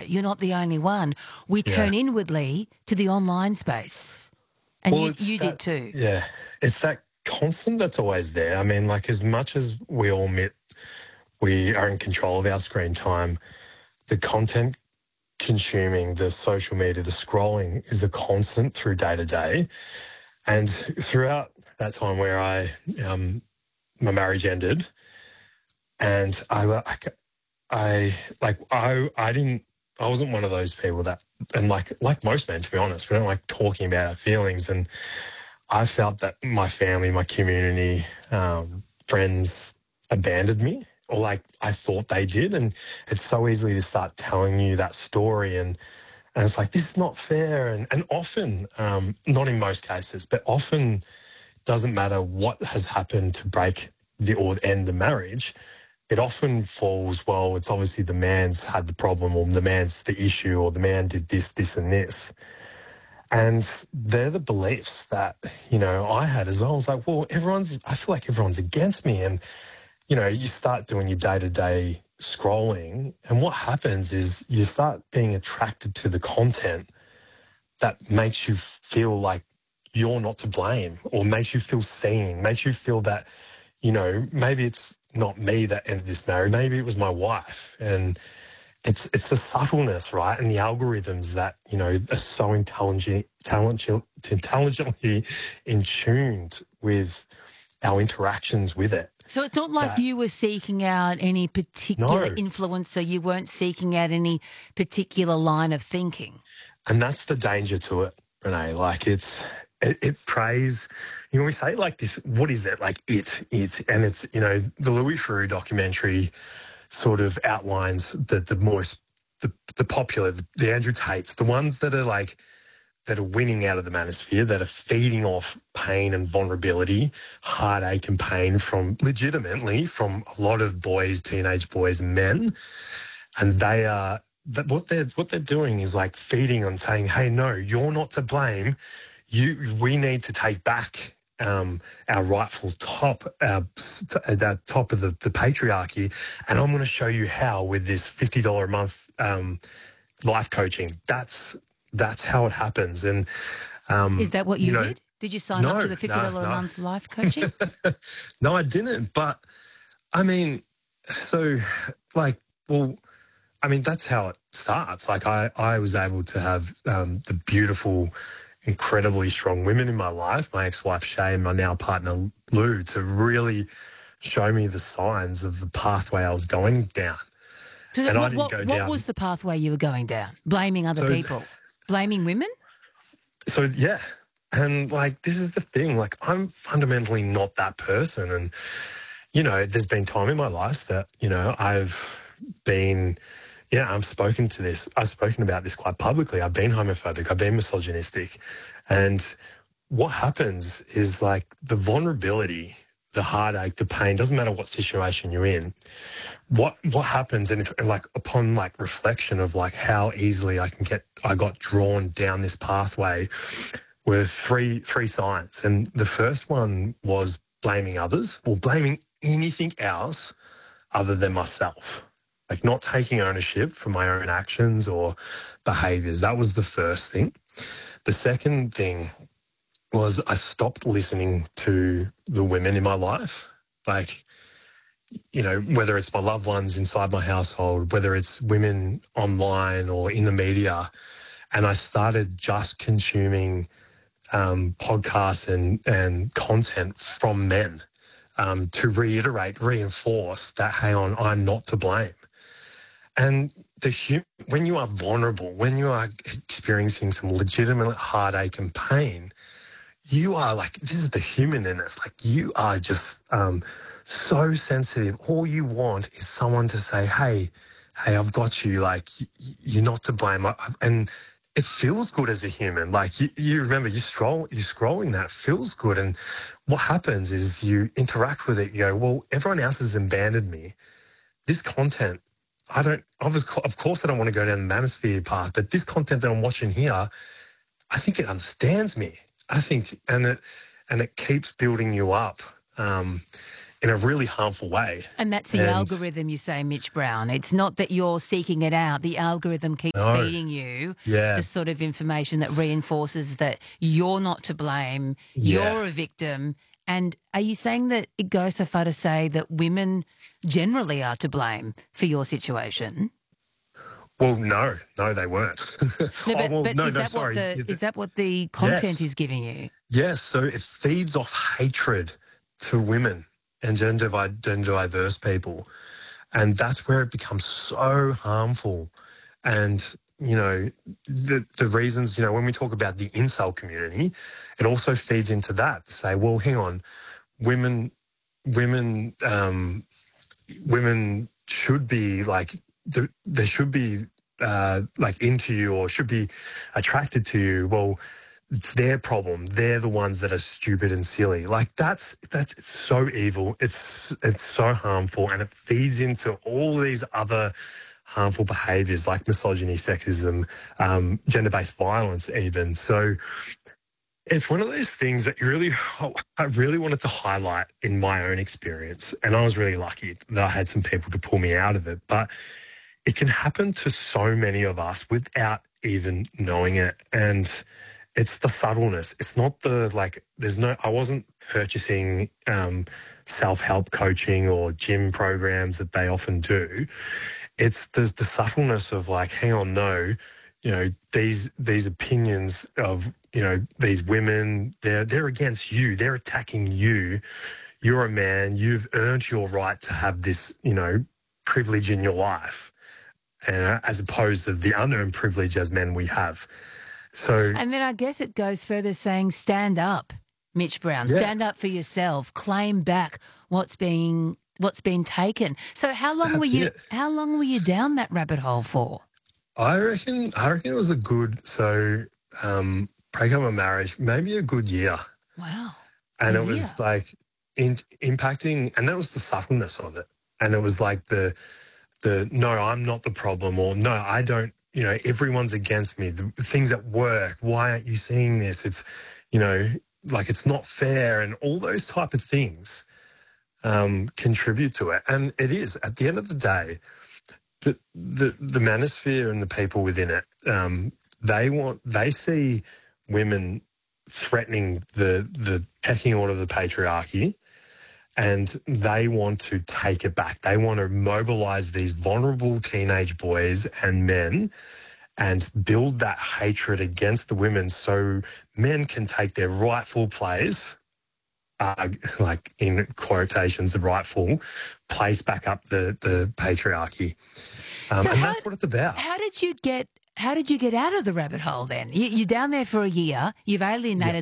You're not the only one. We turn inwardly to the online space. And you did too. Yeah. It's that constant that's always there. I mean, like, as much as we all admit we are in control of our screen time, the content consuming, the social media, the scrolling is a constant through day to day. And throughout that time where my marriage ended, and I wasn't one of those people that, and like most men, to be honest, we don't like talking about our feelings. And I felt that my family, my community, friends abandoned me, or like I thought they did. And it's so easy to start telling you that story, and it's like, this is not fair. And often, not in most cases, but often, doesn't matter what has happened to break or end the marriage. It often falls, well, it's obviously the man's had the problem, or the man's the issue, or the man did this, this, and this. And they're the beliefs that, I had as well. I was like, well, I feel like everyone's against me. And, you start doing your day-to-day scrolling, and what happens is you start being attracted to the content that makes you feel like you're not to blame, or makes you feel seen, makes you feel that, maybe it's not me that ended this marriage, maybe it was my wife. And it's the subtleness, right? And the algorithms that, are so intelligently in tuned with our interactions with it. So it's not like you were seeking out any particular influencer. You weren't seeking out any particular line of thinking. And that's the danger to it, Renee. Like, it prays, we say it like this, what is it? Like and it's, the Louis Theroux documentary sort of outlines the popular, the Andrew Tates, the ones that are winning out of the manosphere, that are feeding off pain and vulnerability, heartache and pain legitimately from a lot of boys, teenage boys and men. And they are, what they're doing is like feeding on, saying, hey, no, you're not to blame. We need to take back our rightful top, that top of the patriarchy, and I'm going to show you how with this $50 a month life coaching. That's how it happens. And is that what you did? Did you sign up to the $50 a month life coaching? No, I didn't. But I mean, so that's how it starts. Like I was able to have the beautiful, incredibly strong women in my life, my ex-wife Shay and my now partner Lou, to really show me the signs of the pathway I was going down. So and I didn't go down. What was the pathway you were going down? Blaming other people? Blaming women? So, yeah. And, this is the thing. I'm fundamentally not that person. And, there's been time in my life that, I've been... Yeah, I've spoken about this quite publicly. I've been homophobic. I've been misogynistic. And what happens is the vulnerability, the heartache, the pain, doesn't matter what situation you're in. What happens, and upon reflection of how easily I got drawn down this pathway, were three signs. And the first one was blaming others, or blaming anything else other than myself. Not taking ownership for my own actions or behaviours. That was the first thing. The second thing was I stopped listening to the women in my life. Whether it's my loved ones inside my household, whether it's women online or in the media. And I started just consuming podcasts and content from men to reinforce that, hang on, I'm not to blame. And when you are vulnerable, when you are experiencing some legitimate heartache and pain, you are this is the human in us. You are just so sensitive. All you want is someone to say, hey, I've got you. You're not to blame. And it feels good as a human. You remember, you're scrolling that, it feels good. And what happens is you interact with it. You go, well, everyone else has abandoned me. This content, of course I don't want to go down the manosphere path, but this content that I'm watching here, I think it understands me. I think, and it keeps building you up. in a really harmful way. And that's the algorithm, you say, Mitch Brown. It's not that you're seeking it out. The algorithm keeps feeding you the sort of information that reinforces that you're not to blame, you're a victim. And are you saying that it goes so far to say that women generally are to blame for your situation? Well, no, they weren't. Is that what the content is giving you? Yes, so it feeds off hatred to women and gender diverse people. And that's where it becomes so harmful. And, you know, the reasons, you know, when we talk about the incel community, it also feeds into that to say, well, hang on, women should be like, they should be like into you or should be attracted to you. Well, it's their problem. They're the ones that are stupid and silly. Like that's so evil. It's so harmful, and it feeds into all these other harmful behaviours like misogyny, sexism, gender-based violence, even. So it's one of those things that I really wanted to highlight in my own experience, and I was really lucky that I had some people to pull me out of it. But it can happen to so many of us without even knowing it, and it's the subtleness. It's not I wasn't purchasing self-help coaching or gym programs that they often do. It's the subtleness of like, hang on, no, you know, these opinions of, you know, these women, they're against you. They're attacking you. You're a man. You've earned your right to have this, you know, privilege in your life, and as opposed to the unearned privilege as men we have. So, and then I guess it goes further saying, stand up, Mitch Brown, stand up for yourself, claim back what's been taken. So how long were you down that rabbit hole for? I reckon it was a good, breakup of marriage, maybe a good year. Wow. And it was like impacting, and that was the subtleness of it. And it was like the no, I'm not the problem, or no, I don't, you know, everyone's against me. The things at work, why aren't you seeing this? It's, you know, like it's not fair, and all those type of things contribute to it. And it is, at the end of the day, the manosphere and the people within it, they see women threatening the pecking order of the patriarchy, and they want to take it back. They want to mobilize these vulnerable teenage boys and men and build that hatred against the women so men can take their rightful place, like in quotations, the rightful place back up the patriarchy. And that's what it's about. How did you get out of the rabbit hole then? You're down there for a year. You've alienated